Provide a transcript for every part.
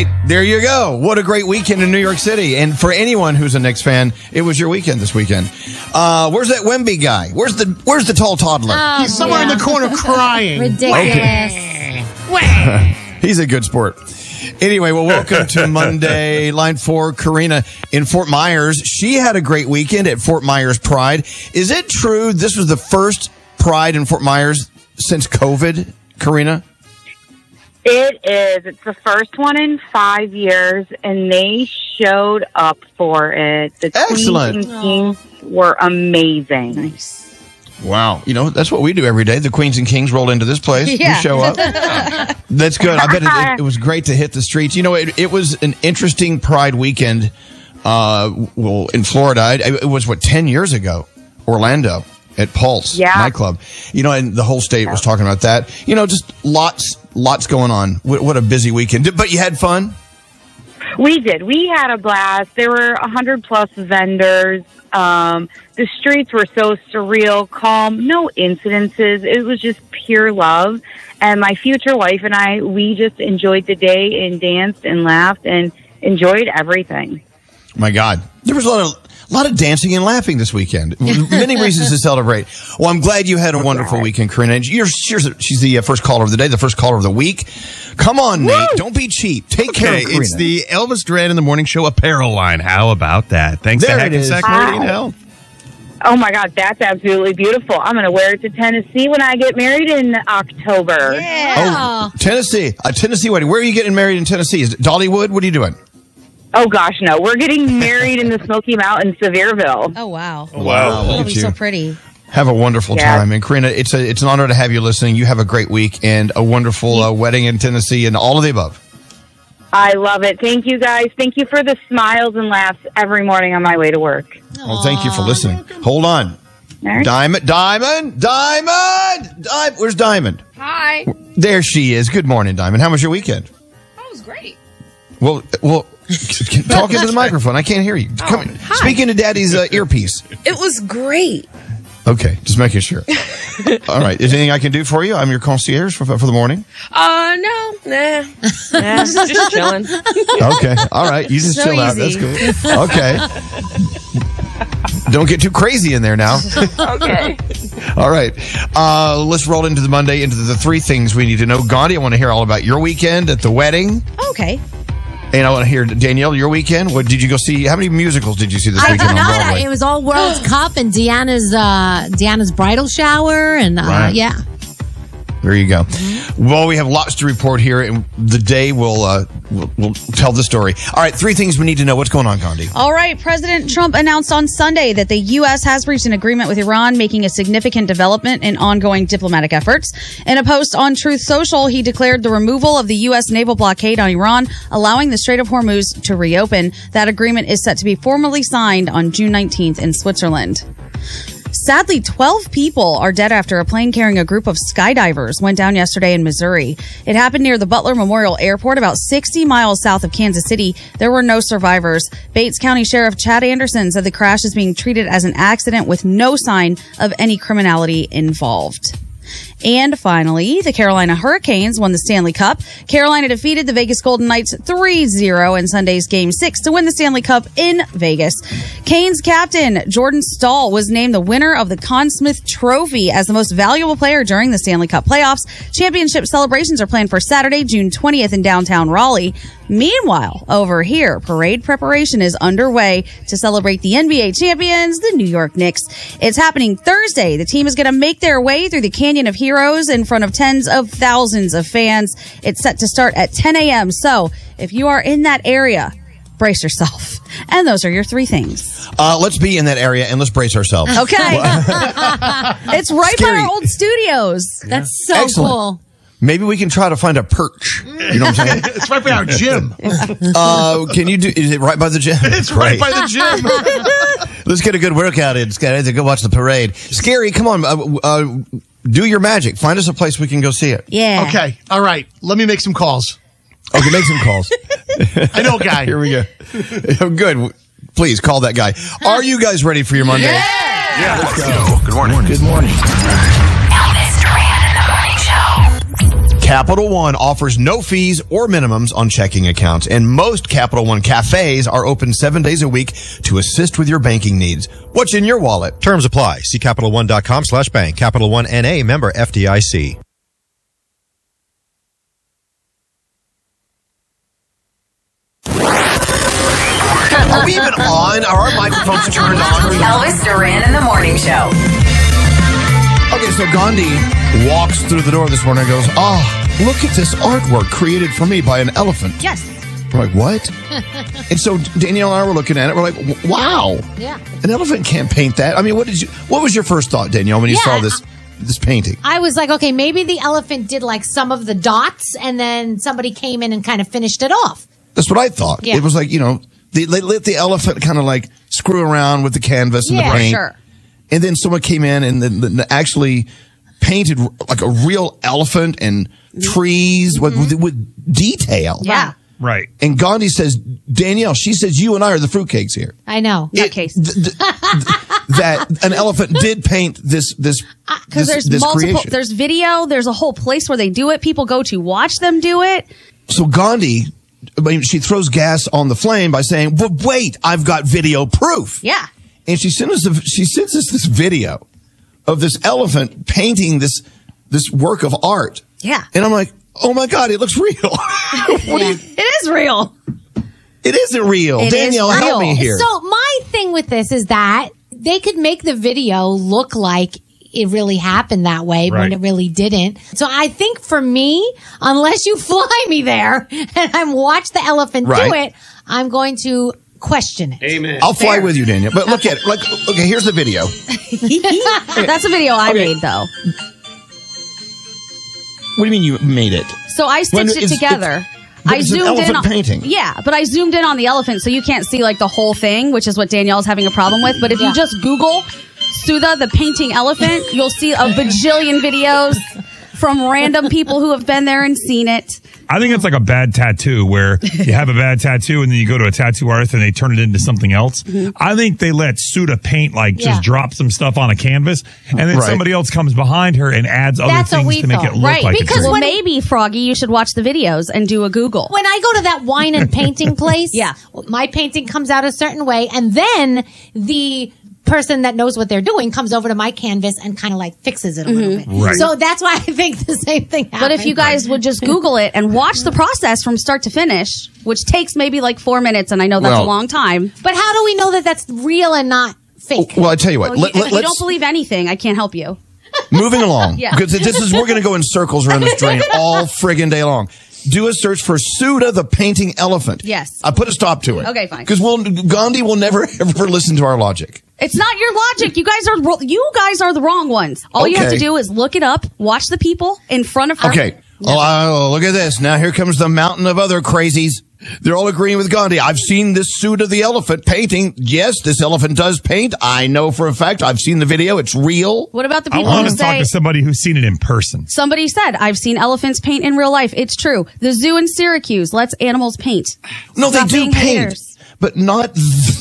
right, there you go. What a great weekend in New York City. And for anyone who's a Knicks fan, it was your weekend this weekend. Where's that Wemby guy? Where's the tall toddler? Oh, He's somewhere in the corner crying. Ridiculous. He's a good sport. Anyway, well, welcome to Monday. Line 4, Karina in Fort Myers. She had a great weekend at Fort Myers Pride. Is it true this was the first Pride in Fort Myers since COVID, Karina? It is. It's the first one in 5 years, and they showed up for it. The Excellent. Queens and Kings were amazing. Nice. Wow. You know, that's what we do every day. The Queens and Kings roll into this place. Yeah. We show up. That's good. I bet it was great to hit the streets. You know, it was an interesting Pride weekend in Florida. It was, 10 years ago? Orlando at Pulse nightclub. You know, and the whole state was talking about that. You know, just lots going on. What a busy weekend. But you had fun? We did. We had a blast. There were 100+ vendors. The streets were so surreal, calm, no incidences. It was just pure love. And my future wife and I, we just enjoyed the day and danced and laughed and enjoyed everything. My God. There was a lot of dancing and laughing this weekend. Many reasons to celebrate. Well, I'm glad you had a wonderful weekend, Karina. She's the first caller of the day, the first caller of the week. Come on, Nate. Don't be cheap. Take care of Karina. It's the Elvis Duran in the Morning Show apparel line. How about that? Thanks There to it is. Hackensack Meridian Health. Oh, my God, that's absolutely beautiful. I'm going to wear it to Tennessee when I get married in October. Yeah. Oh, Tennessee. A Tennessee wedding. Where are you getting married in Tennessee? Is it Dollywood? What are you doing? Oh, gosh, no. We're getting married in the Smoky Mountains, Sevierville. Oh, wow. Wow. That'll be so pretty. Have a wonderful time. And Karina, it's an honor to have you listening. You have a great week and a wonderful wedding in Tennessee and all of the above. I love it. Thank you, guys. Thank you for the smiles and laughs every morning on my way to work. Well, thank you for listening. Hold on. All right. Diamond. Where's Diamond? Hi. There she is. Good morning, Diamond. How was your weekend? That was great. Well, talk into the microphone. I can't hear you. Hi. Speak into Daddy's earpiece. It was great. Okay, just making sure. All right. Is there anything I can do for you? I'm your concierge for the morning. No. Nah. Just chilling. Okay. All right. You just So chill out. That's easy. cool. Okay. Don't get too crazy in there now. Okay. All right. Let's roll into the Monday, into the 3 things we need to know. Gandhi, I want to hear all about your weekend at the wedding. Okay. And I want to hear, Danielle, your weekend. What did you go see? How many musicals did you see this I weekend did on not. Broadway? It was all World Cup and Deanna's bridal shower, and Right. yeah. There you go. Well, we have lots to report here, and the day will tell the story. All right, 3 things we need to know. What's going on, Gandhi? All right. President Trump announced on Sunday that the U.S. has reached an agreement with Iran, making a significant development in ongoing diplomatic efforts. In a post on Truth Social, he declared the removal of the U.S. naval blockade on Iran, allowing the Strait of Hormuz to reopen. That agreement is set to be formally signed on June 19th in Switzerland. Sadly, 12 people are dead after a plane carrying a group of skydivers went down yesterday in Missouri. It happened near the Butler Memorial Airport, about 60 miles south of Kansas City. There were no survivors. Bates County Sheriff Chad Anderson said the crash is being treated as an accident with no sign of any criminality involved. And finally, the Carolina Hurricanes won the Stanley Cup. Carolina defeated the Vegas Golden Knights 3-0 in Sunday's Game 6 to win the Stanley Cup in Vegas. Canes captain Jordan Staal was named the winner of the Conn Smythe Trophy as the most valuable player during the Stanley Cup playoffs. Championship celebrations are planned for Saturday, June 20th in downtown Raleigh. Meanwhile, over here, parade preparation is underway to celebrate the NBA champions, the New York Knicks. It's happening Thursday. The team is going to make their way through the Canyon of Heroes in front of tens of thousands of fans. It's set to start at 10 a.m. So if you are in that area, brace yourself. And those are your 3 things. Let's be in that area and let's brace ourselves. Okay. It's right by Scary. our old studios. That's so Excellent. cool. Maybe we can try to find a perch. You know what I'm saying? It's right by our gym. Can you do? Is it right by the gym? It's right by the gym. Let's get a good workout in, guys. Go watch the parade. Scary, come on. Do your magic. Find us a place we can go see it. Yeah. Okay. All right. Let me make some calls. Okay, make some calls. I know a guy. Here we go. Good. Please call that guy. Are you guys ready for your Monday? Yeah. Let's go. Good morning. Good morning. Elvis Duran in the Morning Show. Capital One offers no fees or minimums on checking accounts, and most Capital One cafes are open 7 days a week to assist with your banking needs. What's in your wallet? Terms apply. See CapitalOne.com/bank. Capital One N.A. member FDIC. Are we even on? Are our microphones turned on? Elvis Duran in the Morning Show. Okay, so Gandhi walks through the door this morning and goes, look at this artwork created for me by an elephant. Yes. We're like, what? And so Danielle and I were looking at it. We're like, wow. Yeah. An elephant can't paint that. I mean, what was your first thought, Danielle, when you saw this painting? I was like, okay, maybe the elephant did like some of the dots and then somebody came in and kind of finished it off. That's what I thought. Yeah. It was like, they let the elephant kind of like screw around with the canvas and the paint. Sure. And then someone came in and then actually painted like a real elephant and trees with detail. Yeah. Right. And Gandhi says, Danielle, she says, you and I are the fruitcakes here. I know. Nutcase. That an elephant did paint this Because there's this multiple, creation. there's video, there's a whole place where they do it. People go to watch them do it. So Gandhi, she throws gas on the flame by saying, "But wait, I've got video proof." Yeah. And she sends us this video of this elephant painting this work of art. Yeah. And I'm like, oh my God, it looks real. It is real. It isn't real. It is Danielle, help me real. here. So my thing with this is that they could make the video look like it really happened that way when Right. it really didn't. So I think for me, unless you fly me there and I watch the elephant do Right. it, I'm going to question it. Amen. I'll fly with you, Danielle. But look at it. Okay, here's the video. That's a video I made, though. What do you mean you made it? So I stitched it together. I it's an zoomed in elephant on painting. Yeah, but I zoomed in on the elephant, so you can't see like the whole thing, which is what Danielle's having a problem with. But if you just Google Sudha the painting elephant, you'll see a bajillion videos from random people who have been there and seen it. I think it's like a bad tattoo where you have a bad tattoo and then you go to a tattoo artist and they turn it into something else. I think they let Sudha paint just drop some stuff on a canvas and then Right. somebody else comes behind her and adds other That's what things we to make thought. it look Right, like because it's real. Well, maybe, Froggy, you should watch the videos and do a Google. When I go to that wine and painting place, Yeah. my painting comes out a certain way, and then the person that knows what they're doing comes over to my canvas and kind of like fixes it a little bit. Right. So that's why I think the same thing happened. But if you guys would just Google it and watch the process from start to finish, which takes maybe like 4 minutes, and I know that's Well- a long time. But how do we know that that's real and not fake? Well, I tell you what. Well, if you let's don't believe anything, I can't help you. moving along Yeah. because we're going to go in circles around this drain all friggin' day long. Do a search for Sudha the painting elephant. Yes. I put a stop to it. Okay, fine. Because Gandhi will never ever listen to our logic. It's not your logic. You guys are the wrong ones. All you have to Okay. do is look it up, watch the people in front of her. Okay. Oh, look at this. Now here comes the mountain of other crazies. They're all agreeing with Gandhi. I've seen this Sudha the elephant painting. Yes, this elephant does paint. I know for a fact. I've seen the video. It's real. What about the I people want who to talk say to somebody who's seen it in person. somebody said I've seen elephants paint in real life? It's true. The zoo in Syracuse lets animals paint. No, Stop they do being paint. haters. But not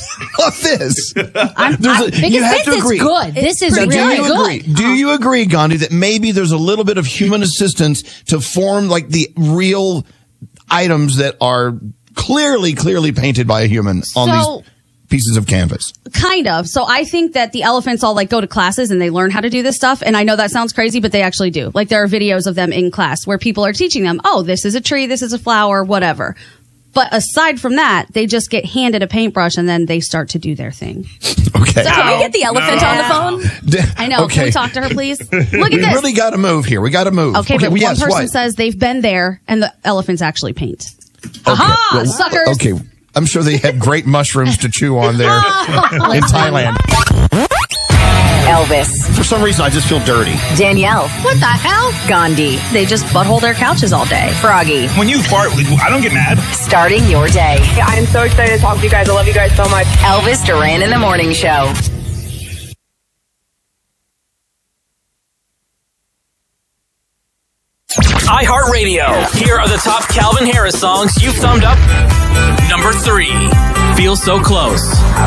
this. Because you have this to is agree. good. This is Now, really do you agree? good. Do you agree, Gandhi, that maybe there's a little bit of human assistance to form like the real items that are clearly painted by a human on So- these pieces of canvas? Kind of. So I think that the elephants all like go to classes and they learn how to do this stuff. And I know that sounds crazy, but they actually do. Like there are videos of them in class where people are teaching them, oh, this is a tree, this is a flower, whatever. But aside from that, they just get handed a paintbrush and then they start to do their thing. Okay. Can we get the elephant on the phone? I know. Okay. Can we talk to her, please? Look at We this. really got to move here. We got to move. Okay, but well, one yes, person what? says they've been there and the elephants actually paint. Okay. Aha, Well, suckers. Okay. I'm sure they have great mushrooms to chew on there in Thailand. Elvis, For some reason, I just feel dirty. Danielle, What the hell? Gandhi, They just butthole their couches all day. Froggy. When you fart, I don't get mad. Starting your day. I'm so excited to talk to you guys. I love you guys so much. Elvis Duran in the Morning Show. iHeartRadio. Here are the top Calvin Harris songs you've thumbed up. Number 3, Feel So Close.